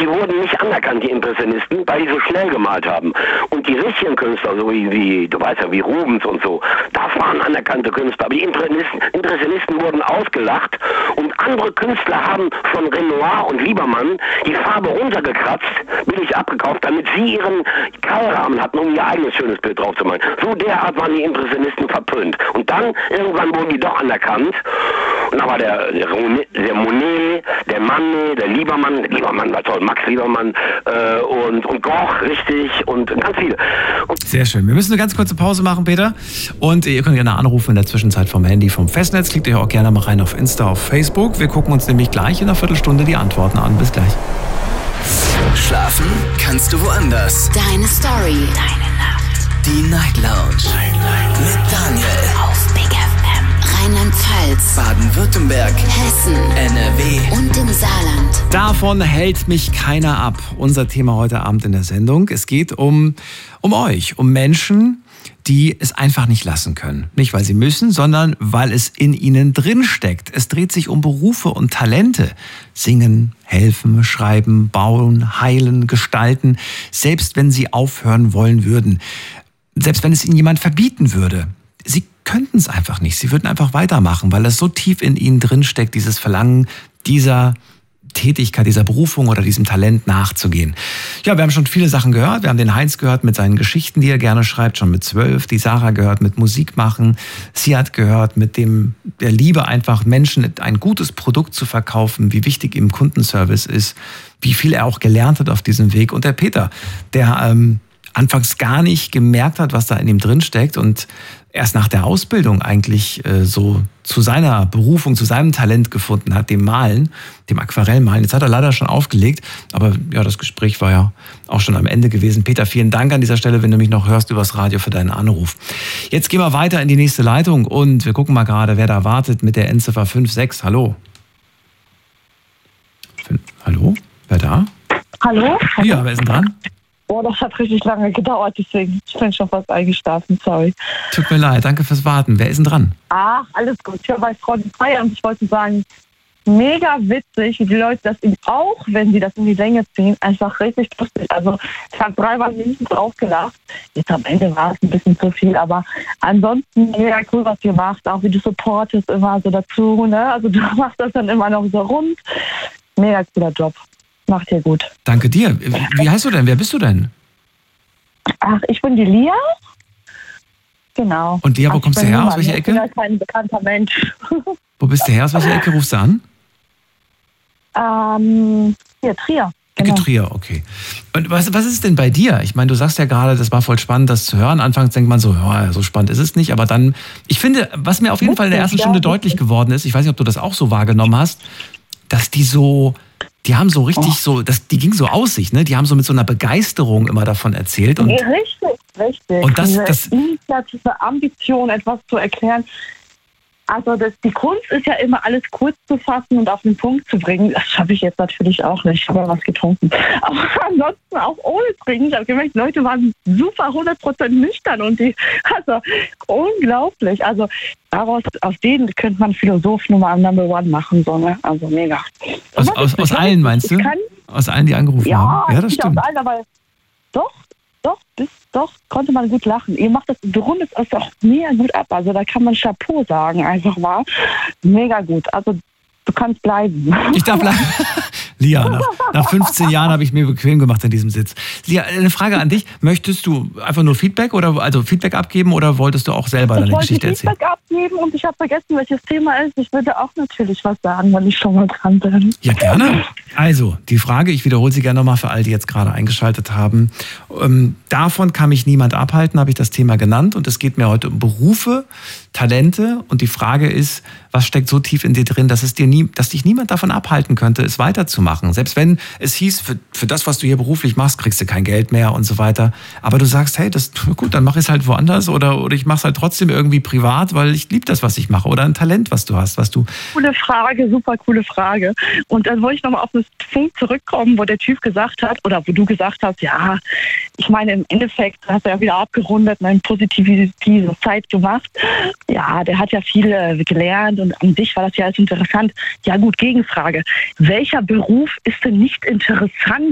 die wurden nicht anerkannt, die Impressionisten, weil die so schnell gemalt haben. Und die richtigen Künstler, so wie du weißt ja, wie Rubens und so, das waren anerkannte Künstler. Aber die Impressionisten wurden ausgelacht und andere Künstler haben von Renoir und Liebermann die Farbe runtergekratzt, billig abgekauft, damit sie ihren Keilrahmen hatten, um ihr eigenes schönes Bild drauf zu malen. So derart waren die Impressionisten verpönt. Und dann, irgendwann wurden die doch anerkannt. Und da war der Monet, der Manet, der Liebermann war toll, Max Liebermann und Goch, richtig, und ganz viele. Sehr schön. Wir müssen eine ganz kurze Pause machen, Peter. Und ihr könnt gerne anrufen in der Zwischenzeit vom Handy, vom Festnetz. Klickt euch auch gerne mal rein auf Insta, auf Facebook. Wir gucken uns nämlich gleich in einer Viertelstunde die Antworten an. Bis gleich. Schlafen kannst du woanders. Deine Story. Deine Nacht. Die Night Lounge. Mit Daniel. Auf Big FM. Rheinland-Pfalz. Baden-Württemberg. Hessen. NRW. Und im Saarland. Davon hält mich keiner ab. Unser Thema heute Abend in der Sendung. Es geht um euch, um Menschen, die es einfach nicht lassen können. Nicht, weil sie müssen, sondern weil es in ihnen drinsteckt. Es dreht sich um Berufe und Talente. Singen, helfen, schreiben, bauen, heilen, gestalten. Selbst wenn sie aufhören wollen würden. Selbst wenn es ihnen jemand verbieten würde. Sie könnten es einfach nicht. Sie würden einfach weitermachen, weil es so tief in ihnen drinsteckt, dieses Verlangen dieser Tätigkeit, dieser Berufung oder diesem Talent nachzugehen. Ja, wir haben schon viele Sachen gehört. Wir haben den Heinz gehört mit seinen Geschichten, die er gerne schreibt, schon mit 12. Die Sarah gehört mit Musik machen. Sie hat gehört mit der Liebe, einfach Menschen ein gutes Produkt zu verkaufen, wie wichtig ihm Kundenservice ist, wie viel er auch gelernt hat auf diesem Weg. Und der Peter, der anfangs gar nicht gemerkt hat, was da in ihm drin steckt und erst nach der Ausbildung eigentlich so zu seiner Berufung, zu seinem Talent gefunden hat, dem Malen, dem Aquarellmalen. Jetzt hat er leider schon aufgelegt, aber ja, das Gespräch war ja auch schon am Ende gewesen. Peter, vielen Dank an dieser Stelle, wenn du mich noch hörst übers Radio, für deinen Anruf. Jetzt gehen wir weiter in die nächste Leitung und wir gucken mal gerade, wer da wartet mit der Endziffer 56. Hallo? Hallo? Wer da? Hallo? Ja, wer ist denn dran? Oh, das hat richtig lange gedauert, deswegen ich bin schon fast eingeschlafen, sorry. Tut mir leid, danke fürs Warten. Wer ist denn dran? Ach, alles gut. Ich war bei Freunden feiern und ich wollte sagen, mega witzig, wie die Leute das auch, wenn sie das in die Länge ziehen, einfach richtig lustig. Also ich habe 3 Minuten drauf gelacht. Jetzt am Ende war es ein bisschen zu viel, aber ansonsten mega cool, was ihr macht. Auch wie du supportest immer so dazu, ne? Also du machst das dann immer noch so rund. Mega cooler Job. Macht ihr gut. Danke dir. Wie heißt du denn? Wer bist du denn? Ach, ich bin die Lia. Genau. Und Lia, wo kommst du her? Aus welcher Ecke? Ich bin ja kein bekannter Mensch. Wo bist du her? Aus welcher Ecke rufst du an? Hier, Trier. Ecke Genau. Trier, okay. Und was ist denn bei dir? Ich meine, du sagst ja gerade, das war voll spannend, das zu hören. Anfangs denkt man so, ja, so spannend ist es nicht. Aber dann, ich finde, was mir auf jeden Fall in der ersten Stunde deutlich geworden ist, ich weiß nicht, ob du das auch so wahrgenommen hast, dass die haben so richtig die ging so aus sich, ne? Die haben so mit so einer Begeisterung immer davon erzählt. Und richtig. Und diese initiative Ambition, etwas zu erklären. Also die Kunst ist ja immer alles kurz zu fassen und auf den Punkt zu bringen. Das schaffe ich jetzt natürlich auch nicht. Ich habe ja was getrunken. Aber ansonsten auch ohne Trinken. Ich habe gemerkt, Leute waren super 100% nüchtern und also unglaublich. Also aus denen könnte man Philosoph Nummer Number 1 machen. So, ne? Also mega. Aus allen meinst du? Aus allen, die angerufen haben? Ja, das stimmt. Aus allen, aber doch, konnte man gut lachen. Ihr macht das, du rundest es auch mega gut ab. Also da kann man Chapeau sagen, einfach mal. Mega gut. Also du kannst bleiben. Ich darf bleiben. Lia, nach 15 Jahren habe ich mir bequem gemacht in diesem Sitz. Lia, eine Frage an dich. Möchtest du einfach nur Feedback abgeben oder wolltest du auch selber deine Geschichte erzählen? Ich wollte Feedback abgeben und ich habe vergessen, welches Thema ist. Ich würde auch natürlich was sagen, wenn ich schon mal dran bin. Ja, gerne. Also, die Frage, ich wiederhole sie gerne nochmal für all die jetzt gerade eingeschaltet haben. Davon kann mich niemand abhalten, habe ich das Thema genannt. Und es geht mir heute um Berufe, Talente. Und die Frage ist, was steckt so tief in dir drin, dass dich niemand davon abhalten könnte, es weiterzumachen. Selbst wenn es hieß, für das, was du hier beruflich machst, kriegst du kein Geld mehr und so weiter. Aber du sagst, hey, gut, dann mach ich es halt woanders oder ich mache es halt trotzdem irgendwie privat, weil ich liebe das, was ich mache. Oder ein Talent, was du hast, Coole Frage, super coole Frage. Und dann wollte ich nochmal auf das Punkt zurückkommen, wo der Typ gesagt hat, oder wo du gesagt hast, ja, ich meine, im Endeffekt hast du ja wieder abgerundet und eine positive Zeit gemacht. Ja, der hat ja viel gelernt und an sich war das ja alles interessant. Ja gut, Gegenfrage. Welcher Beruf ist denn nicht interessant?